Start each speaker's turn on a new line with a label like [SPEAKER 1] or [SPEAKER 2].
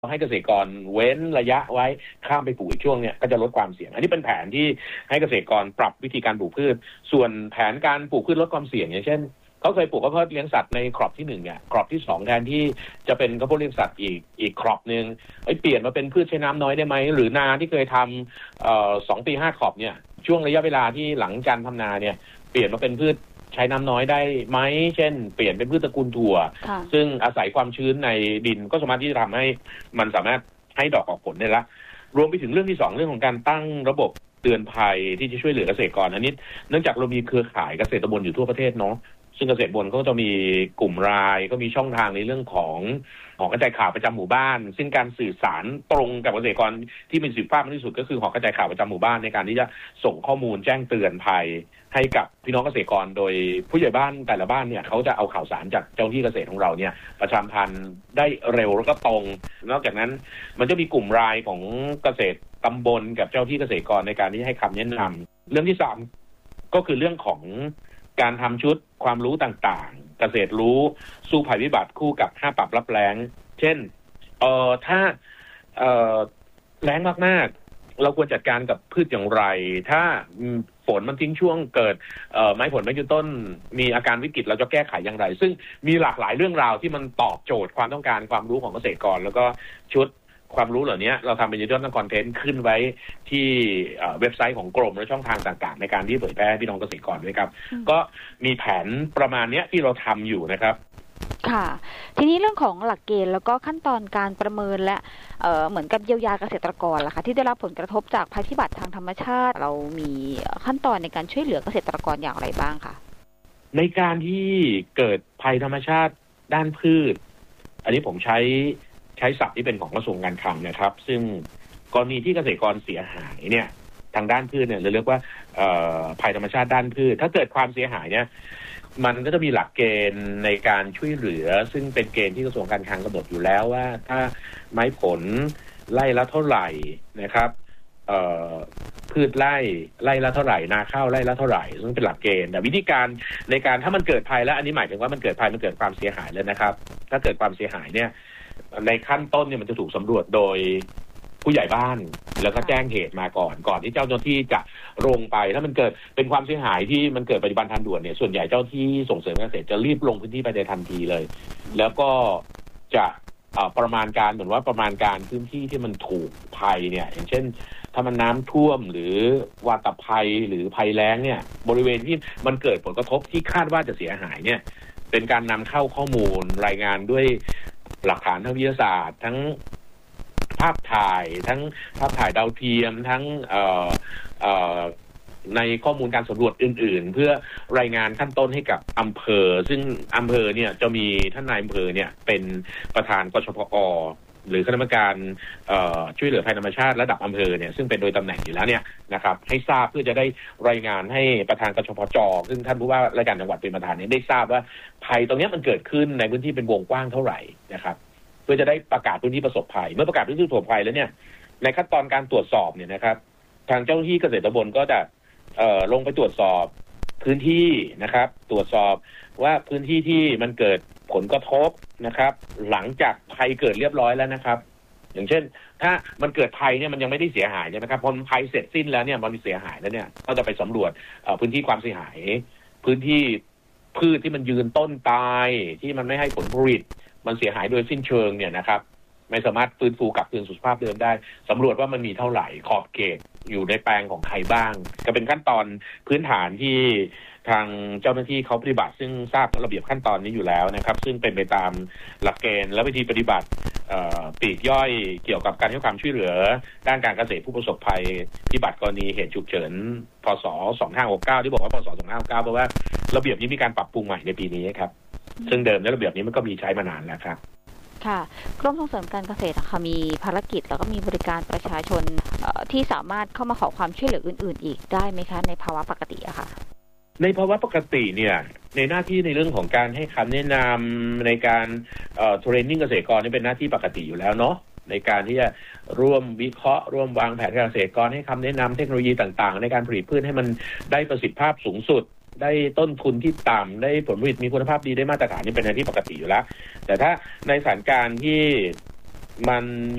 [SPEAKER 1] ให้เกษตรกรเว้นระยะไว้ข้ามไปปลูกอีกช่วงเนี่ยก็จะลดความเสี่ยงอันนี้เป็นแผนที่ให้เกษตรกรปรับวิธีการปลูกพืชส่วนแผนการปลูกพืชลดความเสี่ยงอย่างเช่นเขาเคยปลูกข้าวโพดเลี้ยงสัตว์ในครอบที่1เนี่ยครอบที่2แทนที่จะเป็นข้าวโพดเลี้ยงสัตว์อีกครอบนึงเปลี่ยนมาเป็นพืชใช้น้ำน้อยได้ไหมหรือนาที่เคยทำ2 ปี5 ครอบเนี่ยช่วงระยะเวลาที่หลังการทำนาเนี่ยเปลี่ยนมาเป็นพืชใช้น้ำน้อยได้ไหมเช่นเปลี่ยนเป็นพืชตระกูลถั่วซึ่งอาศัยความชื้นในดินก็สามารถที่จะทำให้มันสามารถให้ดอกออกผลได้ละรวมไปถึงเรื่องที่2เรื่องของการตั้งระบบเตือนภัยที่จะช่วยเหลือเกษตรกรอันนี้เนื่องจากเรามีเครือข่ายเกษตรตำบลอยู่ทั่วประเทศเนาะซึ่งเกษตรบนก็จะมีกลุ่มรายก็มีช่องทางในเรื่องของหอกระจายข่าวประจำหมู่บ้านซึ่งการสื่อสารตรงกับเกษตรกรที่มีประสิทธิภาพมากที่สุดก็คือหอกระจายข่าวประจำหมู่บ้านในการที่จะส่งข้อมูลแจ้งเตือนภัยให้กับพี่น้องเกษตรกรโดยผู้ใหญ่บ้านแต่ละบ้านเนี่ยเขาจะเอาข่าวสารจากเจ้าหน้าที่เกษตรของเราเนี่ยประชาสัมพันธ์ได้เร็วแล้วก็ตรงนอกจากนั้นมันจะมีกลุ่มรายของเกษตรตำบลกับเจ้าที่เกษตรกรในการที่ให้คำแนะนำเรื่องที่3ก็คือเรื่องของการทำชุดความรู้ต่างๆเกษตรรู้สู้ภัยพิบัติคู่กับ5 ปรับรับแล้งเช่นถ้าแล้งมากๆเราควรจัดการกับพืชอย่างไรถ้าฝนมันทิ้งช่วงเกิดไม้ผลไม้ยืนต้นมีอาการวิกฤตเราจะแก้ไขอย่างไรซึ่งมีหลากหลายเรื่องราวที่มันตอบโจทย์ความต้องการความรู้ของเกษตรกรแล้วก็ชุดความรู้เหล่านี้เราทำเป็นดิจิทัลคอนเทนต์ขึ้นไว้ที่เว็บไซต์ของกรมและช่องทางต่างๆในการที่เผยแพร่พี่น้องเกษตรกรด้วยครับก็มีแผนประมาณนี้ที่เราทำอยู่นะครับ
[SPEAKER 2] ค่ะทีนี้เรื่องของหลักเกณฑ์แล้วก็ขั้นตอนการประเมินและเหมือนกับเยียวยาเกษตรกรล่ะค่ะที่ได้รับผลกระทบจากภัยพิบัติทางธรรมชาติเรามีขั้นตอนในการช่วยเหลือเกษตรกรอย่างไรบ้างคะ
[SPEAKER 1] ในการที่เกิดภัยธรรมชาติด้านพืชอันนี้ผมใช้ศัพท์ที่เป็นของกระทรวงการคลังนะครับซึ่งกรณีที่เกษตรกรเสียหายเนี่ยทางด้านพืชเนี่ยเราเรียกว่าภัยธรรมชาติด้านพืชถ้าเกิดความเสียหายเนี่ยมันก็จะมีหลักเกณฑ์ในการช่วยเหลือซึ่งเป็นเกณฑ์ที่กระทรวงการคลังกำหนดอยู่แล้วว่าถ้าไม้ผลไร่ละเท่าไหร่นะครับพืชไร่ละเท่าไหร่นาข้าวไร่ละเท่าไหร่ซึ่งเป็นหลักเกณฑ์แต่วิธีการในการถ้ามันเกิดภัยแล้วอันนี้หมายถึงว่ามันเกิดภัยมันเกิดความเสียหายแล้วนะครับถ้าเกิดความเสียหายเนี่ยในขั้นต้นเนี่ยมันจะถูกสำรวจโดยผู้ใหญ่บ้านแล้วก็แจ้งเหตุมาก่อนที่เจ้าหน้าที่จะลงไปถ้ามันเกิดเป็นความเสียหายที่มันเกิดปัจจุบันทันด่วนเนี่ยส่วนใหญ่เจ้าที่ส่งเสริมเกษตรจะรีบลงพื้นที่ไปในทันทีเลยแล้วก็จะประมาณการเหมือนว่าประมาณการพื้นที่ที่มันถูกภัยเนี่ยอย่างเช่นถ้ามันน้ำท่วมหรือวาตภัยหรือภัยแล้งเนี่ยบริเวณที่มันเกิดผลกระทบที่คาดว่าจะเสียหายเนี่ยเป็นการนำเข้าข้อมูลรายงานด้วยหลักฐานทางวิทยาศาสตร์ทั้งภาพถ่ายดาวเทียมทั้งในข้อมูลการสำรวจอื่นๆเพื่อรายงานขั้นต้นให้กับอำเภอซึ่งอำเภอเนี่ยจะมีท่านนายอำเภอเนี่ยเป็นประธานกชพอหรือคณะกรรมการช่วยเหลือภัยธรรมชาติระดับอำเภอเนี่ยซึ่งเป็นโดยตำแหน่งอยู่แล้วเนี่ยนะครับให้ทราบเพื่อจะได้รายงานให้ประธานกชพจซึ่งท่านผู้ว่าราชการจังหวัดเป็นประธานเนี่ยได้ทราบว่าภัยตรงนี้มันเกิดขึ้นในพื้นที่เป็นวงกว้างเท่าไหร่นะครับเพื่อจะได้ประกาศพื้นที่ประสบภัยเมื่อประกาศพื้นที่ประสบภัยแล้วเนี่ยในขั้นตอนการตรวจสอบเนี่ยนะครับทางเจ้าหน้าที่เกษตรตำบลก็จะลงไปตรวจสอบพื้นที่นะครับตรวจสอบว่าพื้นที่ที่มันเกิดผลกระทบนะครับหลังจากภัยเกิดเรียบร้อยแล้วนะครับอย่างเช่นถ้ามันเกิดภัยเนี่ยมันยังไม่ได้เสียหายใช่ไหมครับพอภัยเสร็จสิ้นแล้วเนี่ยมันมีเสียหายแล้วเนี่ยก็จะไปสำรวจพื้นที่ความเสียหายพื้นที่พืชที่มันยืนต้นตายที่มันไม่ให้ผลผลิตมันเสียหายโดยสิ้นเชิงเนี่ยนะครับไม่สามารถฟื้นฟูกลับคืนสู่สภาพเดิมได้สำรวจว่ามันมีเท่าไหร่ขอบเขตอยู่ในแปลงของใครบ้างก็เป็นขั้นตอนพื้นฐานที่ทางเจ้าหน้าที่เขาปฏิบัติซึ่งทราบระเบียบขั้นตอนนี้อยู่แล้วนะครับซึ่งเป็นไปตามหลักเกณฑ์และวิธีปฏิบัติปลีกย่อยเกี่ยวกับการให้ความช่วยเหลือด้านการเกษตรผู้ประสบภัยพิบัติกรณีเหตุฉุกเฉินพศ2569ที่บอกว่าพศ2569เพราะว่าระเบียบนี้มีการปรับปรุงใหม่ในปีนี้ครับซึ่งเดิมในระเบียบนี้มันก็มีใช้มานานแล้วครับ
[SPEAKER 2] ค่ะกรมส่งเสริมการเกษตรค่ะมีภารกิจแล้วก็มีบริการประชาชนที่สามารถเข้ามาขอความช่วยเหลืออื่นๆอีกได้ไหมคะในภาวะปกติอะค่ะ
[SPEAKER 1] ในภาวะปกติเนี่ยในหน้าที่ในเรื่องของการให้คำแนะนำในการเทรนนิ่งเกษตรกรนี่เป็นหน้าที่ปกติอยู่แล้วเนาะในการที่จะร่วมวิเคราะห์ร่วมวางแผนการเกษตรกรให้คำแนะนำเทคโนโลยีต่างๆในการผลิตพืชให้มันได้ประสิทธิภาพสูงสุดได้ต้นทุนที่ต่ำได้ผลผลิตมีคุณภาพดีได้มาตรฐานนี่เป็นหน้าที่ปกติอยู่แล้วแต่ถ้าในสถานการณ์ที่มัน